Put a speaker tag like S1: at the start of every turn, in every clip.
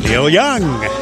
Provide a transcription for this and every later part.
S1: Neil Young.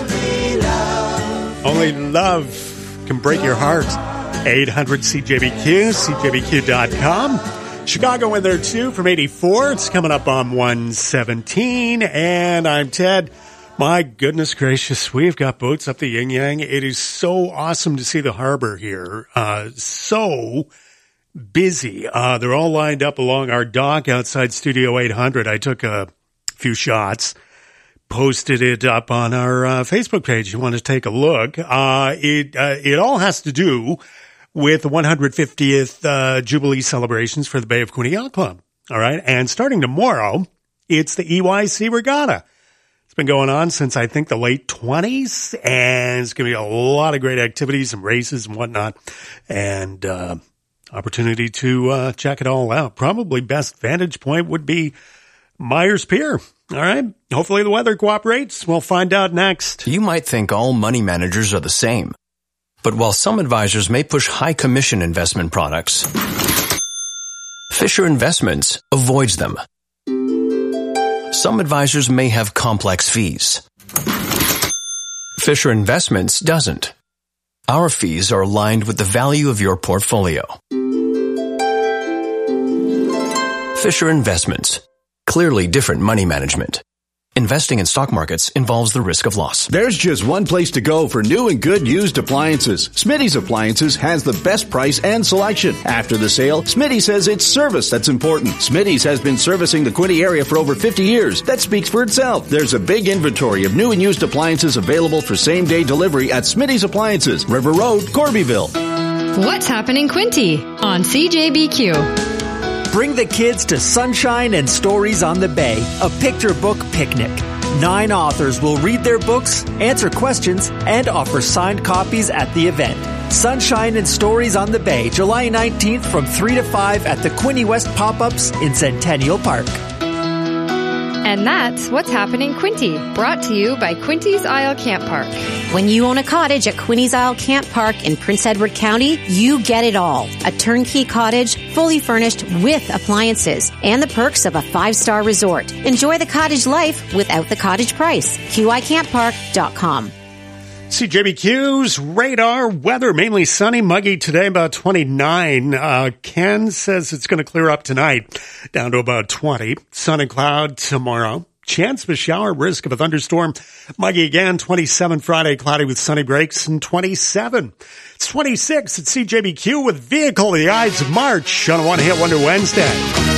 S1: Only love can break your heart. 800-CJBQ, CJBQ.com. Chicago in there too from 84. It's coming up on 117. And I'm Ted. My goodness gracious, we've got boats up the yin yang. It is so awesome to see the harbor here. So busy. They're all lined up along our dock outside Studio 800. I took a few shots, posted it up on our Facebook page. You want to take a look. It all has to do with the 150th Jubilee celebrations for the Bay of Quinte Yacht Club. All right. And starting tomorrow, it's the EYC Regatta. It's been going on since, I think, the late 20s, and it's going to be a lot of great activities and races and whatnot, and opportunity to check it all out. Probably best vantage point would be Myers Pier. All right. Hopefully the weather cooperates. We'll find out next.
S2: You might think all money managers are the same. But while some advisors may push high commission investment products, Fisher Investments avoids them. Some advisors may have complex fees. Fisher Investments doesn't. Our fees are aligned with the value of your portfolio. Fisher Investments. Clearly different money management. Investing in stock markets involves the risk of loss.
S3: There's just one place to go for new and good used appliances. Smitty's Appliances has the best price and selection. After the sale, Smitty says it's service that's important. Smitty's has been servicing the Quinte area for over 50 years. That speaks for itself. There's a big inventory of new and used appliances available for same-day delivery at Smitty's Appliances, River Road, Corbyville.
S4: What's happening Quinte on CJBQ?
S5: Bring the kids to Sunshine and Stories on the Bay, a picture book picnic. 9 authors will read their books, answer questions, and offer signed copies at the event. Sunshine and Stories on the Bay, July 19th from 3 to 5 at the Quinte West Pop-Ups in Centennial Park.
S4: And that's What's Happening Quinte, brought to you by Quinte's Isle Camp Park.
S6: When you own a cottage at Quinte's Isle Camp Park in Prince Edward County, you get it all. A turnkey cottage, fully furnished with appliances, and the perks of a 5-star resort. Enjoy the cottage life without the cottage price. QICampPark.com.
S1: CJBQ's radar weather, mainly sunny, muggy today, about 29. Ken says it's going to clear up tonight, down to about 20. Sun and cloud tomorrow. Chance of a shower, risk of a thunderstorm. Muggy again, 27 Friday, cloudy with sunny breaks, and 27. It's 26 at CJBQ with Vehicle of the Ides of March on a One Hit Wonder Wednesday.